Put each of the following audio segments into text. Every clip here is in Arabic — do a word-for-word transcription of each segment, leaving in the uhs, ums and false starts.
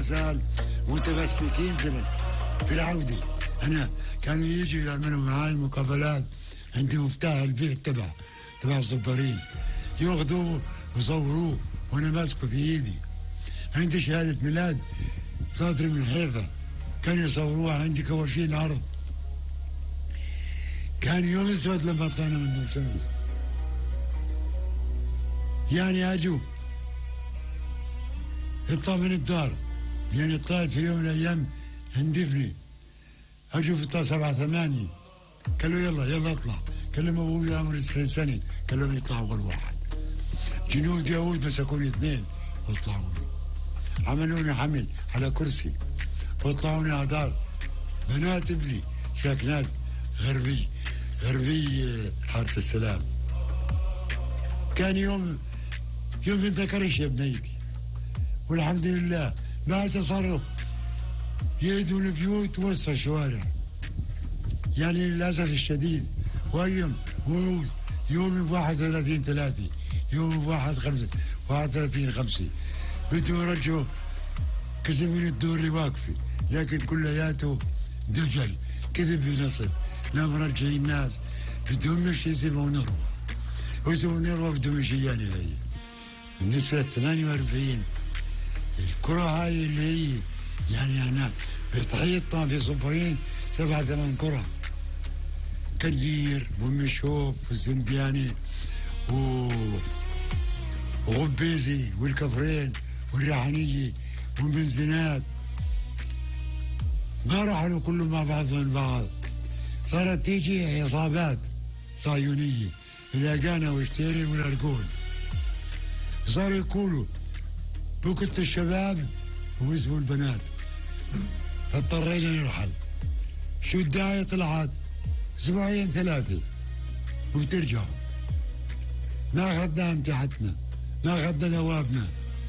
زال متمسكين في في العودة. أنا كانوا يجوا يعملوا معاي مقابلات، عندي مفتاح البيت تبع تبع الصبارين، ياخذوه ويصوروه وأنا ماسكه في إيدي. عندي شهادة ميلاد صادرة من حيفا، كانوا يصوروها عندي كواشين عرض. كان يوم اسود لما طلعنا من نور شمس. يعني اجوا يطلع من الدار، يعني طلعت في يوم من الايام عند ابني، اجوا في الطاقه سبعه ثمانيه، قالوا يلا يلا اطلع، كلم ابوي عمري تسعين سنه، قالوا لي يطلعوا غير واحد. جنود يهود مسكوني اثنين وطلعوني، عملوني حمل على كرسي وطلعوني على دار بنات ابني ساكنات غربي غربي حارة السلام. كان يوم يوم ذكرش يا بنيتي، والحمد لله ما صاروا يهدوا البيوت وسط الشوارع. يعني للأسف الشديد ويوم ورود يوم بواحد وثلاثين ثلاثة، يوم بواحد خمسة واحد وثلاثين خمسة بدهم يرجعوا قسم من الدور اللي واقفة، لكن كلياته دجل كذب بنصب. لا مرجعين الناس بدهم مش يسيبوا نروى، ويسيبوا نروى بدهم مشياني. هي بالنسبة للثمانية وأربعين الكرة هاي اللي هي يعني أنا بتحيطنا في صبرين سبعة ثمان كرة، كنير ومشوف والزندياني و وغبيزي والكفرين والريحانية والبنزينات، ما رحلوا كلهم مع بعضهم بعض. صارت تيجي عصابات صهيونية الأجانة واشتيري والأرجون، صاروا يقولوا بوقت الشباب ويسبوا البنات، فاضطرينا نرحل. شو الداعي؟ طلعت اسبوعين ثلاثة وبترجعوا. ما اخذنا امتحتنا، ما اخذنا دوابنا،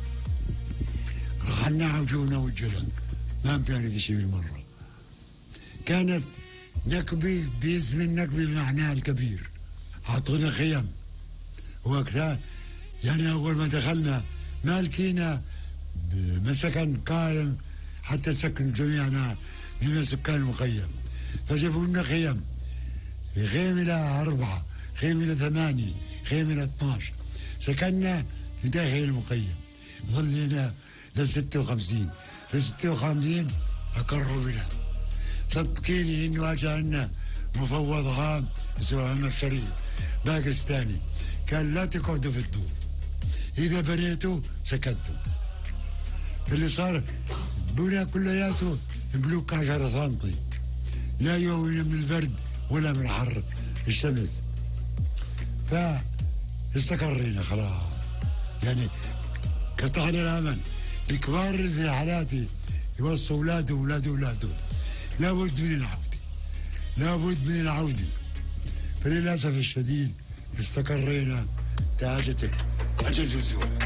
رحلنا عوجونا وجلن، ما امتحنا شيء بالمرة. كانت نكبة باسم النكبة بمعناها الكبير. حطونا خيم وقتها، يعني أول ما دخلنا ما لقينا مسكن قائم حتى سكن جميعنا من سكان مخيم، فجابوا لنا خيم، خيم إلى أربعة، خيم إلى ثمانية، خيم إلى اثناش. سكننا في داخل المخيم، ظلينا لستة وخمسين. في ستة وخمسين أقروا بنا. صدقيني إنه أجا عنا مفوض عام اسمه عمر شريف باكستاني، كان لا تقعدوا في الدور، إذا بنيتوا سكتوا. اللي صار بنا كلياته بلوك عشرة سنتي، لا يوين من البرد ولا من حر الشمس. فاستقرينا خلاص، يعني قطعنا الأمل. الكبار زي حالاتي يوصوا أولاده وأولاد أولاده، لابد من العودة، لابد من العودة. فللأسف الشديد استقرينا تعاجتك أجل جزوة.